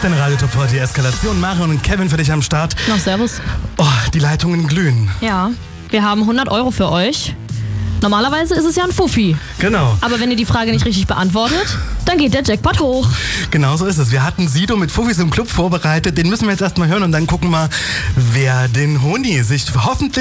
ist deine Radio Top 40 Eskalation. Marion und Kevin für dich am Start. Noch servus. Oh, die Leitungen glühen. Ja, wir haben 100 Euro für euch. Normalerweise ist es ja ein Fuffi. Genau. Aber wenn ihr die Frage nicht richtig beantwortet, dann geht der Jackpot hoch. Genau so ist es. Wir hatten Sido mit Fuffis im Club vorbereitet. Den müssen wir jetzt erstmal hören und dann gucken wir, wer den Honi sich hoffentlich